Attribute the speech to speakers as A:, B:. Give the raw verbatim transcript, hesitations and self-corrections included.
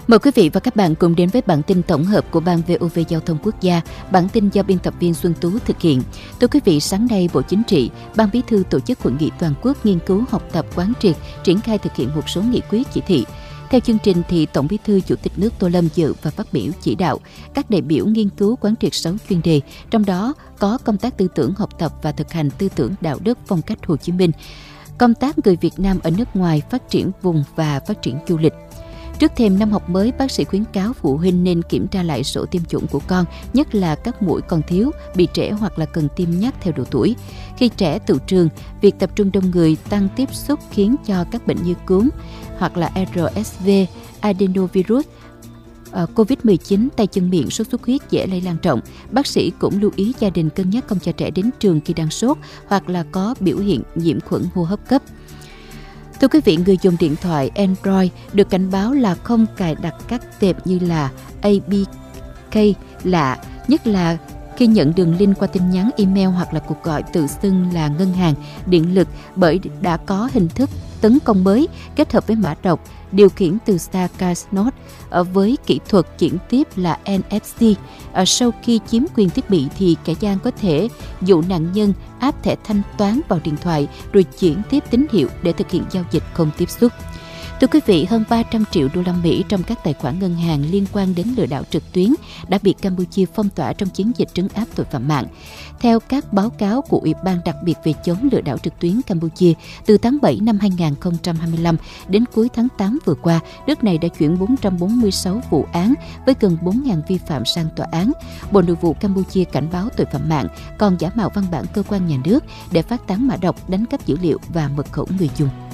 A: Mời quý vị và các bạn cùng đến với bản tin tổng hợp của Ban vê o vê Giao thông Quốc gia. Bản tin do biên tập viên Xuân Tú thực hiện. Thưa quý vị, sáng nay Bộ Chính trị, Ban Bí thư tổ chức hội nghị toàn quốc nghiên cứu, học tập, quán triệt, triển khai thực hiện một số nghị quyết, chỉ thị. Theo chương trình thì Tổng Bí thư Chủ tịch nước Tô Lâm dự và phát biểu chỉ đạo các đại biểu nghiên cứu quán triệt sáu chuyên đề, trong đó có công tác tư tưởng, học tập và thực hành tư tưởng đạo đức phong cách Hồ Chí Minh, công tác người Việt Nam ở nước ngoài, phát triển vùng và phát triển du lịch. Trước thềm năm học mới, bác sĩ khuyến cáo phụ huynh nên kiểm tra lại sổ tiêm chủng của con, nhất là các mũi còn thiếu, bị trễ hoặc là cần tiêm nhắc theo độ tuổi. Khi trẻ tự trường, việc tập trung đông người tăng tiếp xúc khiến cho các bệnh như cúm hoặc là rờ ét vê, adenovirus, covid mười chín, tay chân miệng, sốt xuất huyết dễ lây lan rộng. Bác sĩ cũng lưu ý gia đình cân nhắc không cho trẻ đến trường khi đang sốt hoặc là có biểu hiện nhiễm khuẩn hô hấp cấp. Thưa quý vị, người dùng điện thoại Android được cảnh báo là không cài đặt các tệp như là a pê ca lạ, nhất là khi nhận đường link qua tin nhắn, email hoặc là cuộc gọi tự xưng là ngân hàng, điện lực, bởi đã có hình thức tấn công mới kết hợp với mã độc điều khiển từ xa Cashnote với kỹ thuật chuyển tiếp là en ép xê. Sau khi chiếm quyền thiết bị thì kẻ gian có thể dụ nạn nhân áp thẻ thanh toán vào điện thoại rồi chuyển tiếp tín hiệu để thực hiện giao dịch không tiếp xúc. Thưa quý vị, hơn ba trăm triệu đô la Mỹ trong các tài khoản ngân hàng liên quan đến lừa đảo trực tuyến đã bị Campuchia phong tỏa trong chiến dịch trấn áp tội phạm mạng. Theo các báo cáo của Ủy ban đặc biệt về chống lừa đảo trực tuyến Campuchia, từ tháng bảy năm hai nghìn không trăm hai mươi lăm đến cuối tháng tám vừa qua, nước này đã chuyển bốn trăm bốn mươi sáu vụ án với gần bốn nghìn vi phạm sang tòa án. Bộ Nội vụ Campuchia cảnh báo tội phạm mạng còn giả mạo văn bản cơ quan nhà nước để phát tán mã độc, đánh cắp dữ liệu và mật khẩu người dùng.